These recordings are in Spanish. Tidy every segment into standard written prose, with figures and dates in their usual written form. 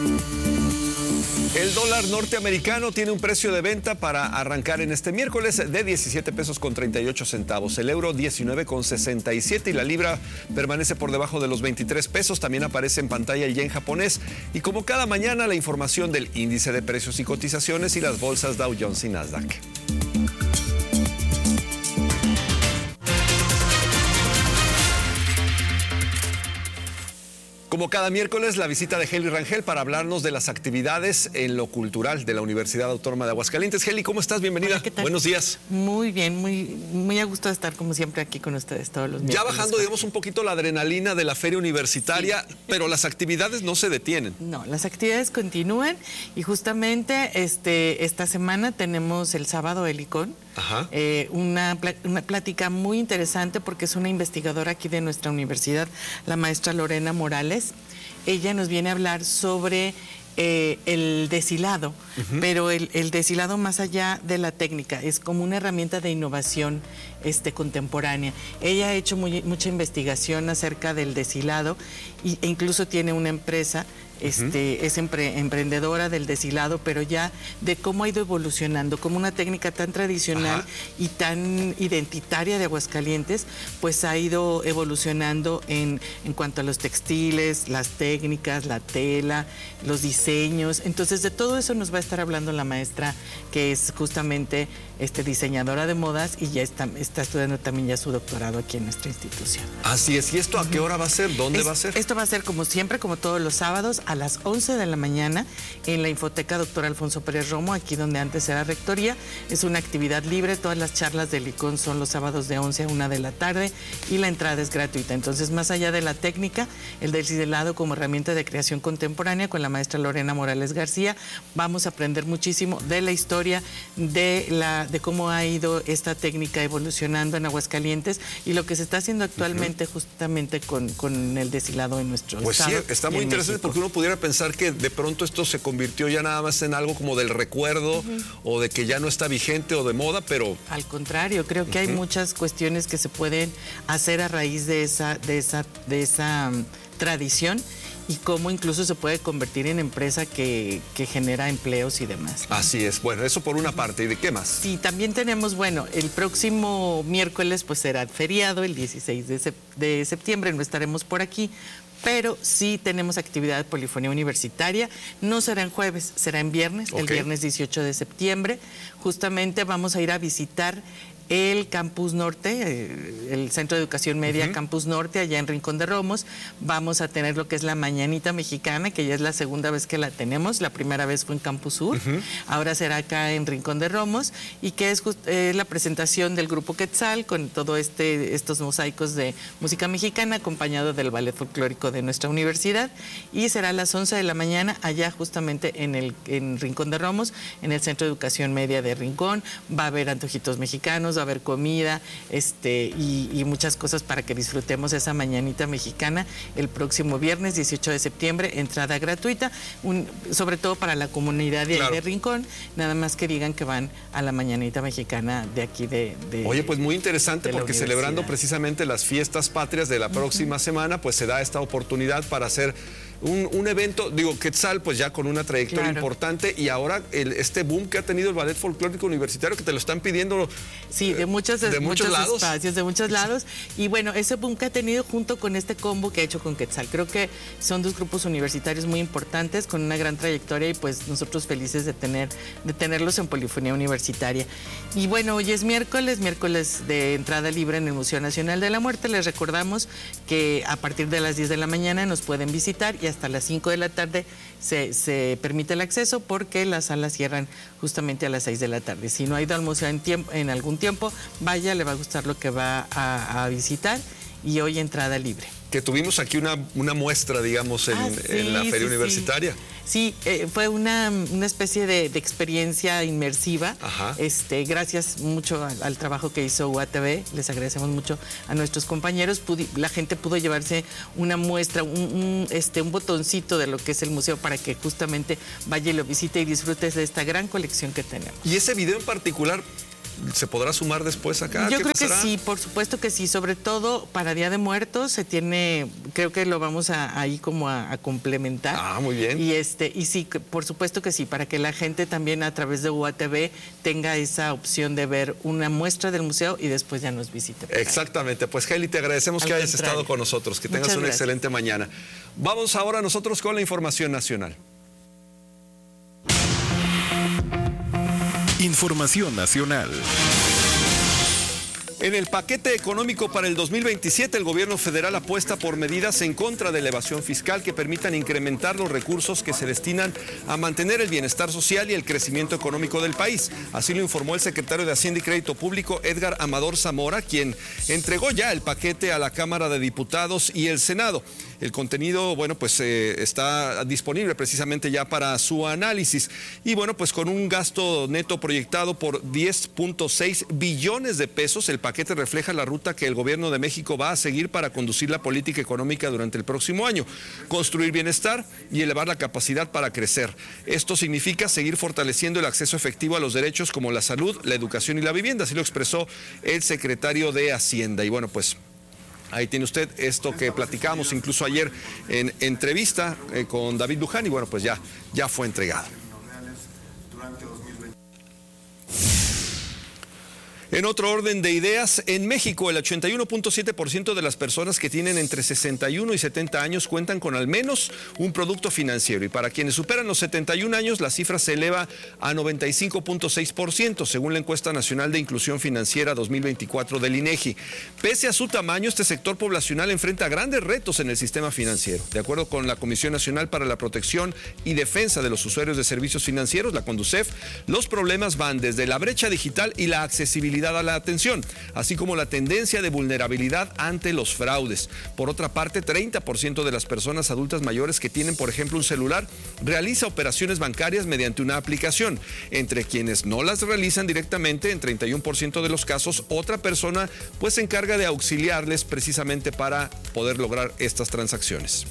El dólar norteamericano tiene un precio de venta para arrancar en este miércoles de 17 pesos con 38 centavos. El euro 19 con 67 y la libra permanece por debajo de los 23 pesos. También aparece en pantalla el yen japonés. Y como cada mañana, la información del índice de precios y cotizaciones y las bolsas Dow Jones y Nasdaq. Como cada miércoles, la visita de Heli Rangel para hablarnos de las actividades en lo cultural de la Universidad Autónoma de Aguascalientes. Heli, ¿cómo estás? Bienvenida. Hola, ¿qué tal? Buenos días. Muy bien, muy a gusto de estar como siempre aquí con ustedes todos los miércoles. Ya bajando, digamos, un poquito la adrenalina de la feria universitaria, sí. Pero las actividades no se detienen. No, las actividades continúan y justamente esta semana tenemos el sábado Helicón. Una plática muy interesante porque es una investigadora aquí de nuestra universidad, la maestra Lorena Morales. Ella nos viene a hablar sobre el deshilado, pero el deshilado más allá de la técnica, es como una herramienta de innovación contemporánea. Ella ha hecho mucha investigación acerca del deshilado e incluso tiene una empresa. Es emprendedora del deshilado, pero ya de cómo ha ido evolucionando, como una técnica tan tradicional y tan identitaria de Aguascalientes, pues ha ido evolucionando en cuanto a los textiles, las técnicas, la tela, los diseños. Entonces, de todo eso nos va a estar hablando la maestra, que es justamente diseñadora de modas y ya está estudiando también ya su doctorado aquí en nuestra institución. Así es. ¿Y esto a qué hora va a ser? ¿Dónde va a ser? Esto va a ser como siempre, como todos los sábados, a las 11 de la mañana en la Infoteca Dr. Alfonso Pérez Romo, aquí donde antes era rectoría. Es una actividad libre, todas las charlas del ICON son los sábados de 11 a 1 de la tarde y la entrada es gratuita. Entonces, más allá de la técnica, el deshilado como herramienta de creación contemporánea con la maestra Lorena Morales García, vamos a aprender muchísimo de la historia, de cómo ha ido esta técnica evolucionando en Aguascalientes y lo que se está haciendo actualmente justamente con el deshilado en nuestro estado. Pues sí, está muy interesante porque uno pudiera pensar que de pronto esto se convirtió ya nada más en algo como del recuerdo o de que ya no está vigente o de moda, pero... Al contrario, creo que hay muchas cuestiones que se pueden hacer a raíz de esa tradición y cómo incluso se puede convertir en empresa que genera empleos y demás. Así es. Bueno, eso por una parte. ¿Y de qué más? Sí, también tenemos, bueno, el próximo miércoles pues será feriado, el 16 de septiembre, no estaremos por aquí, pero sí tenemos actividad de polifonía universitaria. No será en jueves, será en viernes, el viernes 18 de septiembre. Justamente vamos a ir a visitar el Campus Norte, el Centro de Educación Media Campus Norte, allá en Rincón de Romos. Vamos a tener lo que es la Mañanita Mexicana, que ya es la segunda vez que la tenemos. La primera vez fue en Campus Sur, ahora será acá en Rincón de Romos, y que es la presentación del Grupo Quetzal con todo estos mosaicos de música mexicana, acompañado del ballet folclórico de nuestra universidad, y será a las 11 de la mañana allá justamente en Rincón de Romos, en el Centro de Educación Media de Rincón. Va a haber antojitos mexicanos, va a haber comida y muchas cosas para que disfrutemos esa mañanita mexicana el próximo viernes 18 de septiembre, entrada gratuita, sobre todo para la comunidad de Rincón, nada más que digan que van a la mañanita mexicana de aquí Oye, pues muy interesante porque celebrando precisamente las fiestas patrias de la próxima semana, pues se da esta oportunidad para hacer un evento, digo, Quetzal, pues ya con una trayectoria importante, y ahora este boom que ha tenido el ballet folclórico universitario, que te lo están pidiendo. Sí, de muchos espacios, de muchos lados. Y bueno, ese boom que ha tenido junto con este combo que ha hecho con Quetzal. Creo que son dos grupos universitarios muy importantes, con una gran trayectoria, y pues nosotros felices de tenerlos en polifonía universitaria. Y bueno, hoy es miércoles de entrada libre en el Museo Nacional de la Muerte. Les recordamos que a partir de las 10 de la mañana nos pueden visitar y hasta las 5 de la tarde se permite el acceso, porque las salas cierran justamente a las 6 de la tarde. Si no ha ido al museo en algún tiempo, vaya, le va a gustar lo que va a visitar, y hoy entrada libre. Que tuvimos aquí una muestra, digamos, en la feria universitaria. Sí, fue una especie de experiencia inmersiva. Gracias mucho al trabajo que hizo UATV, les agradecemos mucho a nuestros compañeros. La gente pudo llevarse una muestra, un botoncito de lo que es el museo, para que justamente vaya y lo visite y disfrutes de esta gran colección que tenemos. Y ese video en particular, ¿Se podrá sumar después acá? Yo creo que sí, por supuesto que sí, sobre todo para Día de Muertos creo que lo vamos ahí como a complementar. Ah, muy bien. Y sí, por supuesto que sí, para que la gente también a través de UATV tenga esa opción de ver una muestra del museo y después ya nos visite. Exactamente, pues Hailey, te agradecemos que hayas estado con nosotros, que tengas una excelente mañana. Vamos ahora nosotros con la información nacional. Información nacional. En el paquete económico para el 2027, el gobierno federal apuesta por medidas en contra de la evasión fiscal que permitan incrementar los recursos que se destinan a mantener el bienestar social y el crecimiento económico del país. Así lo informó el secretario de Hacienda y Crédito Público, Edgar Amador Zamora, quien entregó ya el paquete a la Cámara de Diputados y el Senado. El contenido, bueno, pues está disponible precisamente ya para su análisis. Y bueno, pues con un gasto neto proyectado por 10.6 billones de pesos, el paquete refleja la ruta que el gobierno de México va a seguir para conducir la política económica durante el próximo año, construir bienestar y elevar la capacidad para crecer. Esto significa seguir fortaleciendo el acceso efectivo a los derechos como la salud, la educación y la vivienda, así lo expresó el secretario de Hacienda. Y bueno, pues ahí tiene usted esto que platicamos incluso ayer en entrevista con David Luján y bueno, pues ya fue entregado. En otro orden de ideas, en México el 81.7% de las personas que tienen entre 61 y 70 años cuentan con al menos un producto financiero y para quienes superan los 71 años la cifra se eleva a 95.6% según la encuesta nacional de inclusión financiera 2024 del INEGI. Pese a su tamaño, este sector poblacional enfrenta grandes retos en el sistema financiero. De acuerdo con la Comisión Nacional para la Protección y Defensa de los Usuarios de Servicios Financieros, la CONDUCEF, los problemas van desde la brecha digital y la accesibilidad a la atención, así como la tendencia de vulnerabilidad ante los fraudes. Por otra parte, 30% de las personas adultas mayores que tienen, por ejemplo, un celular, realiza operaciones bancarias mediante una aplicación. Entre quienes no las realizan directamente, en 31% de los casos, otra persona pues se encarga de auxiliarles precisamente para poder lograr estas transacciones.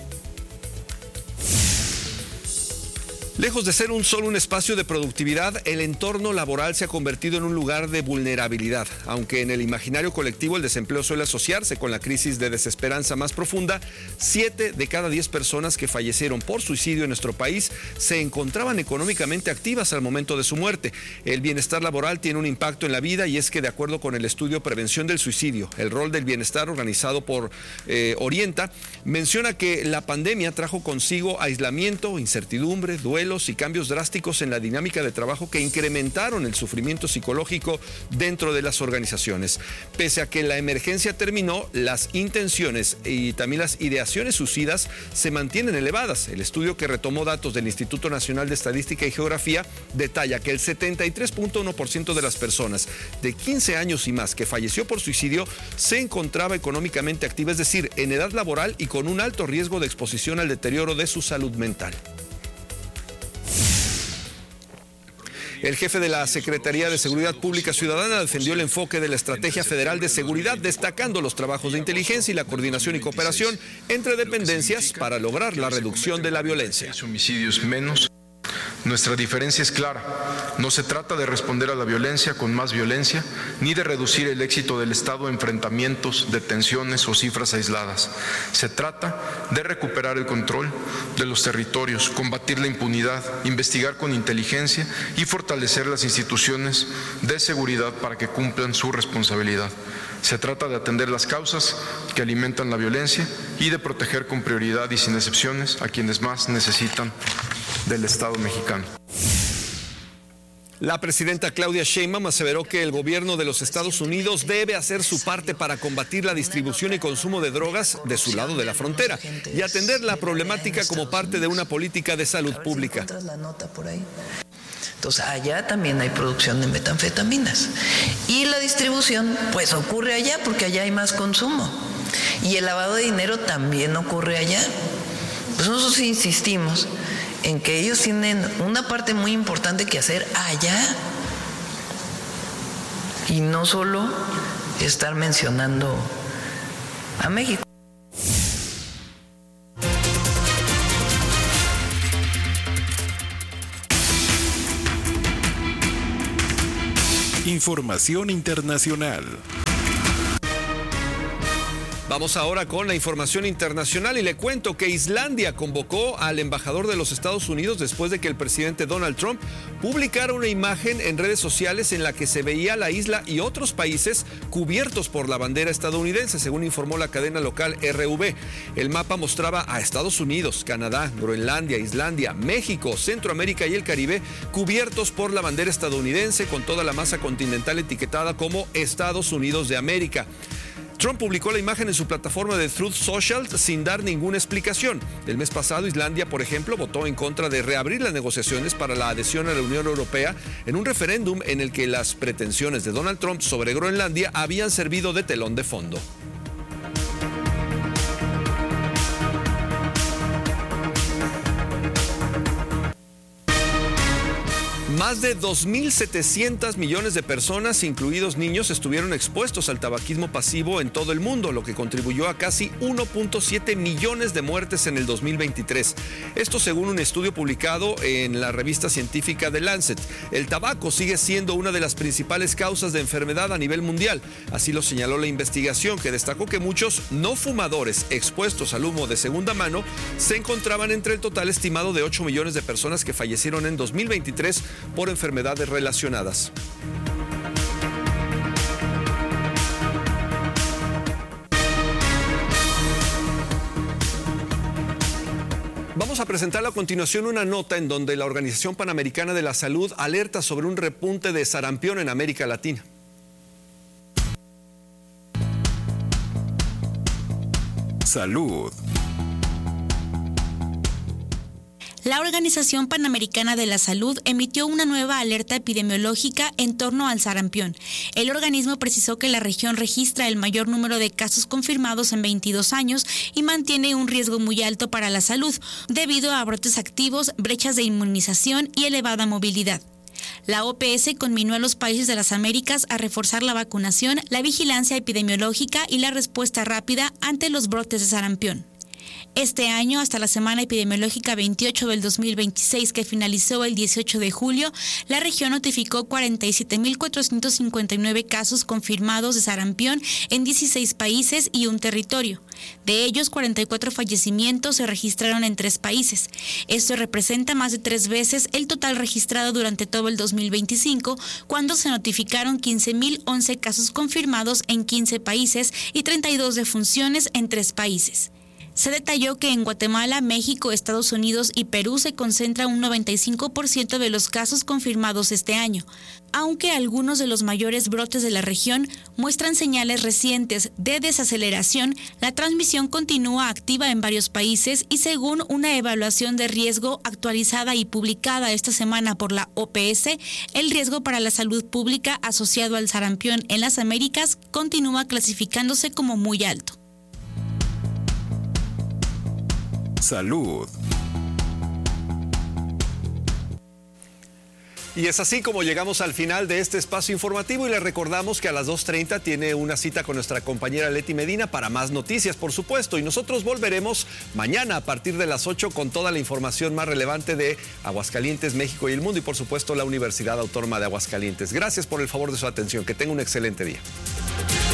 Lejos de ser solo un espacio de productividad, el entorno laboral se ha convertido en un lugar de vulnerabilidad. Aunque en el imaginario colectivo el desempleo suele asociarse con la crisis de desesperanza más profunda, 7 de cada 10 personas que fallecieron por suicidio en nuestro país se encontraban económicamente activas al momento de su muerte. El bienestar laboral tiene un impacto en la vida y es que de acuerdo con el estudio Prevención del Suicidio, el rol del bienestar organizado por Orienta, menciona que la pandemia trajo consigo aislamiento, incertidumbre, duelo y cambios drásticos en la dinámica de trabajo que incrementaron el sufrimiento psicológico dentro de las organizaciones. Pese a que la emergencia terminó, las intenciones y también las ideaciones suicidas se mantienen elevadas. El estudio que retomó datos del Instituto Nacional de Estadística y Geografía detalla que el 73.1% de las personas de 15 años y más que falleció por suicidio se encontraba económicamente activa, es decir, en edad laboral y con un alto riesgo de exposición al deterioro de su salud mental. El jefe de la Secretaría de Seguridad Pública Ciudadana defendió el enfoque de la Estrategia Federal de Seguridad, destacando los trabajos de inteligencia y la coordinación y cooperación entre dependencias para lograr la reducción de la violencia. Homicidios menos. Nuestra diferencia es clara. No se trata de responder a la violencia con más violencia, ni de reducir el éxito del Estado a enfrentamientos, detenciones o cifras aisladas. Se trata de recuperar el control de los territorios, combatir la impunidad, investigar con inteligencia y fortalecer las instituciones de seguridad para que cumplan su responsabilidad. Se trata de atender las causas que alimentan la violencia y de proteger con prioridad y sin excepciones a quienes más necesitan del Estado mexicano. La presidenta Claudia Sheinbaum aseveró que el gobierno de los Estados Unidos debe hacer su parte para combatir la distribución y consumo de drogas de su lado de la frontera y atender la problemática como parte de una política de salud pública. Entonces allá también hay producción de metanfetaminas y la distribución pues ocurre allá porque allá hay más consumo y el lavado de dinero también ocurre allá. Pues nosotros insistimos en que ellos tienen una parte muy importante que hacer allá y no solo estar mencionando a México. Información internacional. Vamos ahora con la información internacional y le cuento que Islandia convocó al embajador de los Estados Unidos después de que el presidente Donald Trump publicara una imagen en redes sociales en la que se veía la isla y otros países cubiertos por la bandera estadounidense, según informó la cadena local RV. El mapa mostraba a Estados Unidos, Canadá, Groenlandia, Islandia, México, Centroamérica y el Caribe cubiertos por la bandera estadounidense con toda la masa continental etiquetada como Estados Unidos de América. Trump publicó la imagen en su plataforma de Truth Social sin dar ninguna explicación. El mes pasado, Islandia, por ejemplo, votó en contra de reabrir las negociaciones para la adhesión a la Unión Europea en un referéndum en el que las pretensiones de Donald Trump sobre Groenlandia habían servido de telón de fondo. Más de 2.700 millones de personas, incluidos niños, estuvieron expuestos al tabaquismo pasivo en todo el mundo, lo que contribuyó a casi 1.7 millones de muertes en el 2023. Esto según un estudio publicado en la revista científica The Lancet. El tabaco sigue siendo una de las principales causas de enfermedad a nivel mundial. Así lo señaló la investigación, que destacó que muchos no fumadores expuestos al humo de segunda mano se encontraban entre el total estimado de 8 millones de personas que fallecieron en 2023 por enfermedades relacionadas. Vamos a presentar a continuación una nota en donde la Organización Panamericana de la Salud alerta sobre un repunte de sarampión en América Latina. Salud. La Organización Panamericana de la Salud emitió una nueva alerta epidemiológica en torno al sarampión. El organismo precisó que la región registra el mayor número de casos confirmados en 22 años y mantiene un riesgo muy alto para la salud, debido a brotes activos, brechas de inmunización y elevada movilidad. La OPS conminó a los países de las Américas a reforzar la vacunación, la vigilancia epidemiológica y la respuesta rápida ante los brotes de sarampión. Este año, hasta la semana epidemiológica 28 del 2026, que finalizó el 18 de julio, la región notificó 47.459 casos confirmados de sarampión en 16 países y un territorio. De ellos, 44 fallecimientos se registraron en 3 países. Esto representa más de 3 veces el total registrado durante todo el 2025, cuando se notificaron 15.011 casos confirmados en 15 países y 32 defunciones en 3 países. Se detalló que en Guatemala, México, Estados Unidos y Perú se concentra un 95% de los casos confirmados este año, aunque algunos de los mayores brotes de la región muestran señales recientes de desaceleración. La transmisión continúa activa en varios países y según una evaluación de riesgo actualizada y publicada esta semana por la OPS, el riesgo para la salud pública asociado al sarampión en las Américas continúa clasificándose como muy alto. Salud. Y es así como llegamos al final de este espacio informativo y les recordamos que a las 2:30 tiene una cita con nuestra compañera Leti Medina para más noticias, por supuesto, y nosotros volveremos mañana a partir de las 8 con toda la información más relevante de Aguascalientes, México y el mundo y por supuesto la Universidad Autónoma de Aguascalientes. Gracias por el favor de su atención, que tenga un excelente día.